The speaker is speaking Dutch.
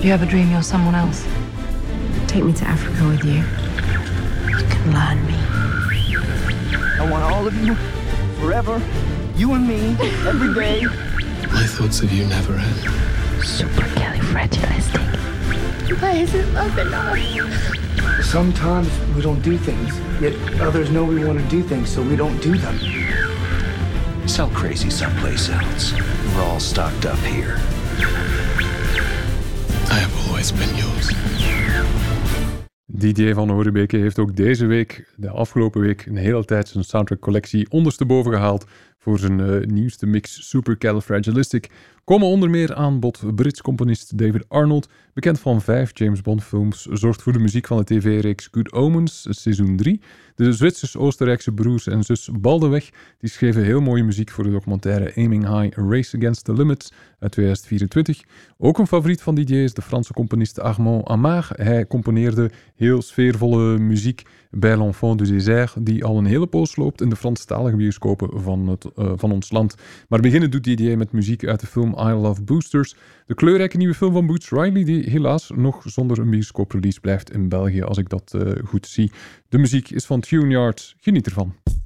Do you ever dream you're someone else? Take me to Africa with you. You can learn me. I want all of you, forever, you and me, every day. My thoughts of you never end. Supercalifragilistic. Why isn't love enough? Sometimes we don't do things, yet others know we want to do things, so we don't do them. Sell crazy someplace else. We're all stocked up here. I have always been yours. DJ van Horebeke heeft ook deze week, de afgelopen week, een hele tijd zijn soundtrack-collectie ondersteboven gehaald voor zijn nieuwste mix Supercalifragilistic. Komen onder meer aan bod Brits componist David Arnold, bekend van 5 James Bond films, zorgt voor de muziek van de tv-reeks Good Omens, seizoen 3. De Zwitsers-Oostenrijkse broers en zus Baldeweg, die schreven heel mooie muziek voor de documentaire Aiming High, A Race Against the Limits uit 2024. Ook een favoriet van DJ is de Franse componist Armand Amar. Hij componeerde heel sfeervolle muziek bij L'Enfant du Désert, die al een hele poos loopt in de Franstalige bioscopen van ons land. Maar beginnen doet DJ met muziek uit de film I Love Boosters, de kleurrijke nieuwe film van Boots Riley, die helaas nog zonder een bioscooprelease blijft in België, als ik dat goed zie. De muziek is van Tuneyard. Geniet ervan.